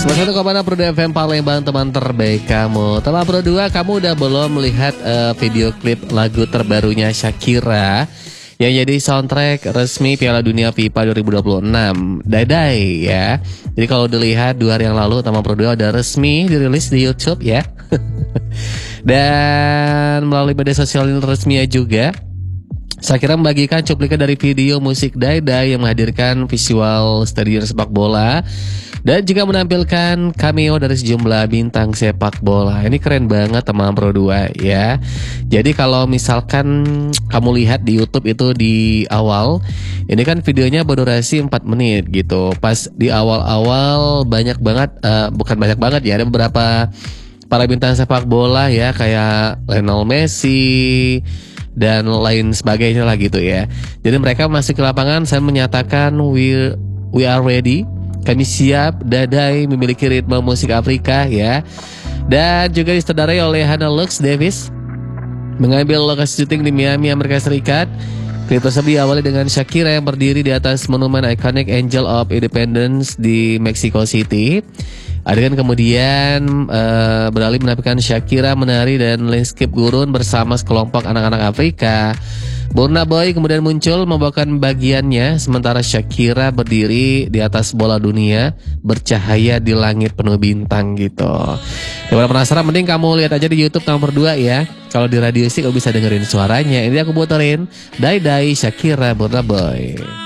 Pro 2 FM Palembang, teman terbaik kamu. Telah Pro 2, kamu udah belum melihat video klip lagu terbarunya Shakira yang jadi soundtrack resmi Piala Dunia FIFA 2026, Dadai ya. Jadi kalau dilihat 2 hari yang lalu teman Pro 2 udah resmi dirilis di YouTube ya. Dan melalui media sosial resminya juga, Shakira membagikan cuplikan dari video musik Dadai yang menghadirkan visual stadion sepak bola dan juga menampilkan cameo dari sejumlah bintang sepak bola. Ini keren banget teman Pro 2 ya. Jadi kalau misalkan kamu lihat di YouTube itu di awal, ini kan videonya berdurasi 4 menit gitu. Pas di awal-awal banyak banget, bukan banyak banget ya, ada beberapa para bintang sepak bola ya, kayak Lionel Messi dan lain sebagainya lah gitu ya. Jadi mereka masuk ke lapangan, saya menyatakan we are ready. Kami siap, Dadai memiliki ritme musik Afrika ya. Dan juga disutradarai oleh Hannah Lux Davis, mengambil lokasi syuting di Miami, Amerika Serikat. Klip tersebut diawali dengan Shakira yang berdiri di atas monumen ikonik Angel of Independence di Mexico City. Adegan kemudian beralih menampilkan Shakira menari dan landscape gurun bersama sekelompok anak-anak Afrika. Burna Boy kemudian muncul membawakan bagiannya, sementara Shakira berdiri di atas bola dunia bercahaya di langit penuh bintang gitu. Kalau penasaran, mending kamu lihat aja di YouTube nomor 2 ya. Kalau di radio sih kamu bisa dengerin suaranya. Ini aku puterin Dadai Shakira Burna Boy.